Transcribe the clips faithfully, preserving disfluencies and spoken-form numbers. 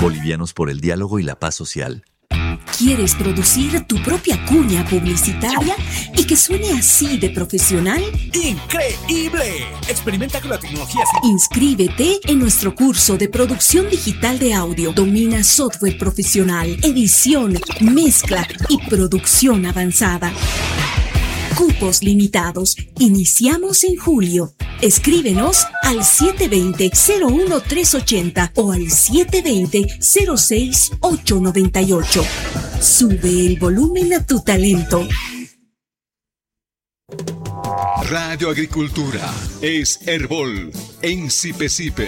Bolivianos por el diálogo y la paz social. ¿Quieres producir tu propia cuña publicitaria y que suene así de profesional? ¡Increíble! Experimenta con la tecnología. Inscríbete en nuestro curso de producción digital de audio. Domina software profesional, edición, mezcla y producción avanzada. Cupos limitados. Iniciamos en julio. Escríbenos al siete dos cero, cero uno tres ocho cero o al siete dos cero, cero seis ocho nueve ocho. Sube el volumen a tu talento. Radio Agricultura es Herbol en Sipe-Sipe.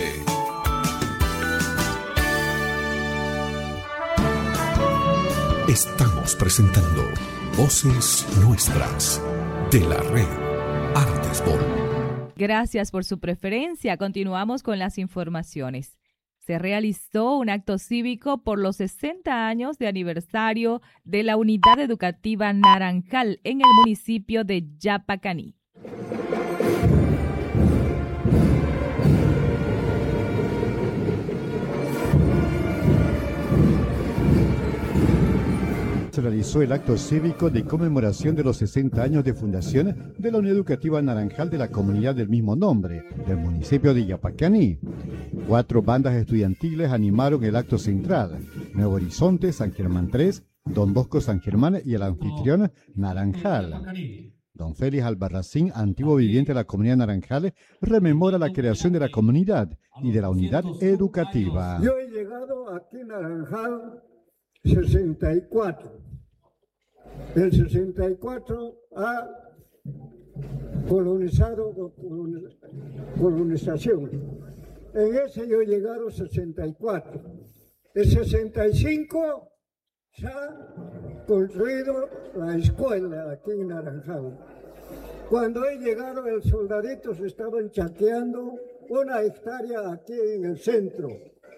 Estamos presentando Voces Nuestras de la red Artesbol. Gracias por su preferencia. Continuamos con las informaciones. Se realizó un acto cívico por los sesenta años de aniversario de la Unidad Educativa Naranjal en el municipio de Yapacaní. Se realizó el acto cívico de conmemoración de los sesenta años de fundación de la Unidad Educativa Naranjal de la comunidad del mismo nombre, del municipio de Yapacaní. Cuatro bandas estudiantiles animaron el acto central: Nuevo Horizonte, San Germán tres, Don Bosco San Germán y el anfitrión Naranjal. Don Félix Albarracín, antiguo viviente de la comunidad Naranjal, rememora la creación de la comunidad y de la unidad educativa. Yo he llegado aquí en Naranjal sesenta y cuatro. El sesenta y cuatro ha colonizado, colonización. En ese yo he llegado sesenta y cuatro. El sesenta y cinco se ha construido la escuela aquí en Naranjal. Cuando he llegado, los soldaditos estaban chateando una hectárea aquí en el centro,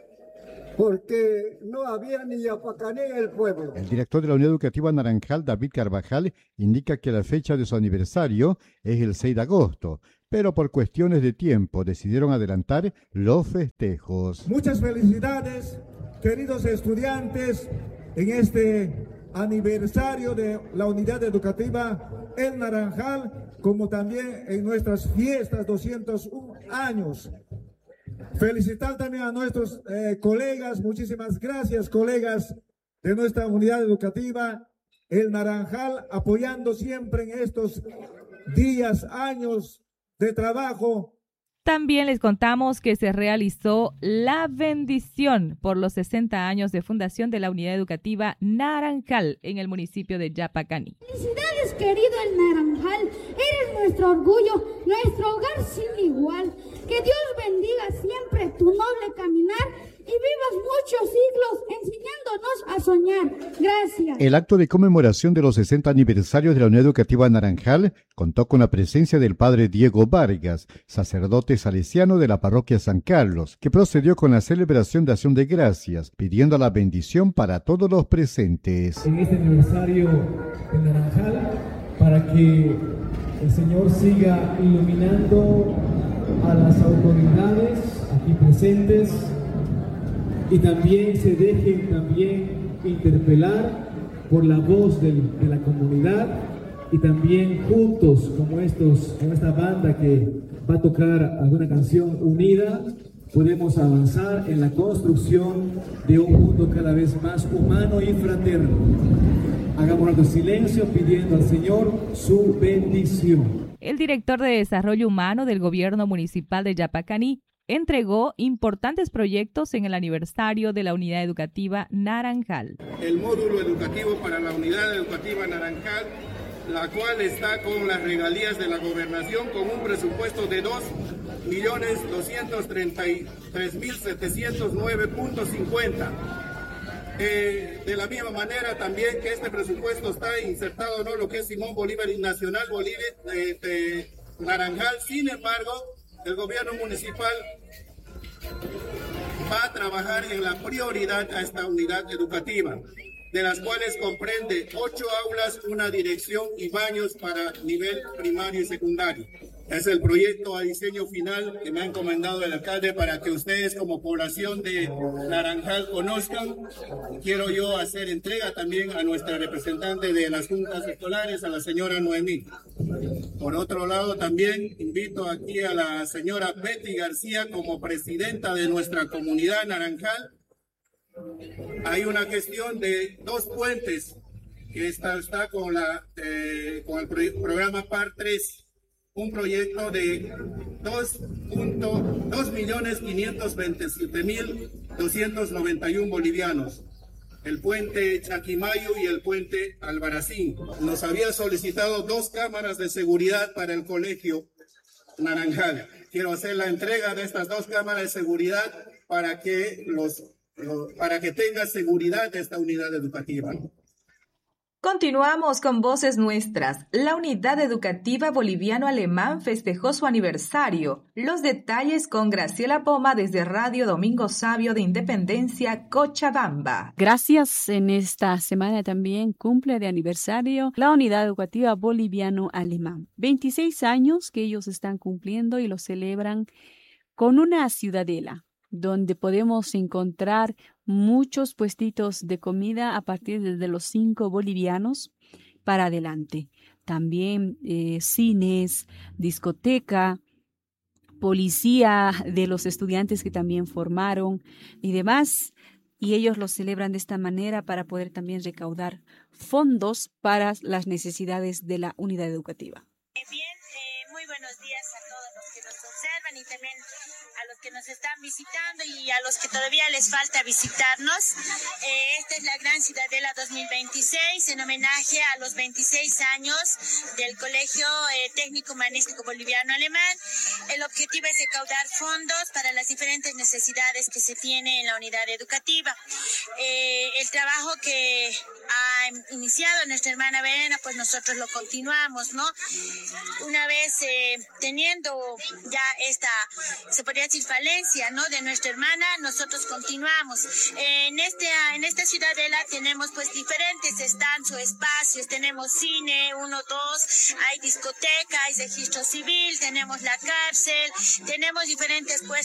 porque no había ni Yapacaní en el pueblo. El director de la Unidad Educativa Naranjal, David Carvajal, indica que la fecha de su aniversario es el seis de agosto, pero por cuestiones de tiempo decidieron adelantar los festejos. Muchas felicidades, queridos estudiantes, en este aniversario de la Unidad Educativa El Naranjal, como también en nuestras fiestas doscientos uno años. Felicitar también a nuestros eh, colegas, muchísimas gracias, colegas de nuestra unidad educativa El Naranjal, apoyando siempre en estos días, años de trabajo. También les contamos que se realizó la bendición por los sesenta años de fundación de la Unidad Educativa Naranjal en el municipio de Yapacaní. Felicidades, querido El Naranjal, eres nuestro orgullo, nuestro hogar sin igual. Que Dios bendiga siempre tu noble caminar y vivas muchos siglos enseñándonos a soñar. Gracias. El acto de conmemoración de los sesenta aniversarios de la Unidad Educativa Naranjal contó con la presencia del padre Diego Vargas, sacerdote salesiano de la parroquia San Carlos, que procedió con la celebración de acción de gracias, pidiendo la bendición para todos los presentes. En este aniversario de Naranjal, para que el Señor siga iluminando a las autoridades aquí presentes y también se dejen también interpelar por la voz del, de la comunidad, y también juntos como estos, como esta banda que va a tocar alguna canción unida, podemos avanzar en la construcción de un mundo cada vez más humano y fraterno. Hagamos nuestro silencio pidiendo al Señor su bendición. El director de Desarrollo Humano del Gobierno Municipal de Yapacaní entregó importantes proyectos en el aniversario de la Unidad Educativa Naranjal. El módulo educativo para la Unidad Educativa Naranjal, la cual está con las regalías de la gobernación con un presupuesto de dos millones doscientos treinta y tres mil setecientos nueve punto cincuenta. Eh, de la misma manera también que este presupuesto está insertado, ¿no?, lo que es Simón Bolívar y Nacional Bolívar de, de Naranjal. Sin embargo, el gobierno municipal va a trabajar en la prioridad a esta unidad educativa. de las cuales comprende ocho aulas, una dirección y baños para nivel primario y secundario. Es el proyecto a diseño final que me ha encomendado el alcalde para que ustedes como población de Naranjal conozcan. Quiero yo hacer entrega también a nuestra representante de las juntas escolares, a la señora Noemí. Por otro lado, también invito aquí a la señora Betty García como presidenta de nuestra comunidad Naranjal. Hay una gestión de dos puentes que está, está con, la, eh, con el pro programa P A R tres. Un proyecto de dos millones quinientos veintisiete mil doscientos noventa y uno bolivianos. El puente Chaquimayo y el puente Albarracín. Nos había solicitado dos cámaras de seguridad para el colegio Naranjal. Quiero hacer la entrega de estas dos cámaras de seguridad para que, los, los, para que tenga seguridad esta unidad educativa. Continuamos con Voces Nuestras. La Unidad Educativa Boliviano-Alemán festejó su aniversario. Los detalles con Graciela Poma desde Radio Domingo Sabio de Independencia, Cochabamba. Gracias. En esta semana también cumple de aniversario la Unidad Educativa Boliviano-Alemán. veintiséis años que ellos están cumpliendo y lo celebran con una ciudadela donde podemos encontrar muchos puestitos de comida a partir de los cinco bolivianos para adelante. También eh, cines, discoteca, policía de los estudiantes que también formaron y demás. Y ellos lo celebran de esta manera para poder también recaudar fondos para las necesidades de la unidad educativa. Bien, eh, muy buenos días a todos los que nos observan y también a los que nos están visitando y a los que todavía les falta visitarnos. Eh, esta es la Gran Ciudadela dos mil veintiséis en homenaje a los veintiséis años del Colegio eh, Técnico Humanístico Boliviano Alemán. El objetivo es recaudar fondos para las diferentes necesidades que se tiene en la unidad educativa. Eh, el trabajo que ha iniciado nuestra hermana Verena, pues nosotros lo continuamos, ¿no? Una vez eh, teniendo ya esta, se podría decir, falencia, ¿no?, de nuestra hermana, nosotros continuamos. En este, en esta ciudadela tenemos pues diferentes stands o espacios, tenemos cine, uno, dos, hay discoteca, hay registro civil, tenemos la cárcel, tenemos diferentes puestos